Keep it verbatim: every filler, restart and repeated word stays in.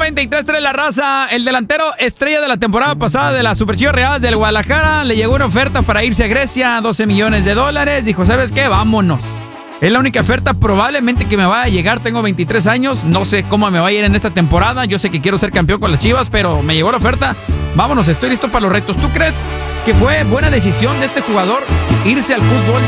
veintitrés tres la raza. El delantero estrella de la temporada pasada de la Super Chivas Rayadas del Guadalajara le llegó una oferta para irse a Grecia, doce millones de dólares. Dijo, ¿sabes qué? Vámonos. Es la única oferta probablemente que me vaya a llegar. Tengo veintitrés años. No sé cómo me va a ir en esta temporada. Yo sé que quiero ser campeón con las Chivas, pero me llegó la oferta. Vámonos, estoy listo para los retos. ¿Tú crees que fue buena decisión de este jugador irse al fútbol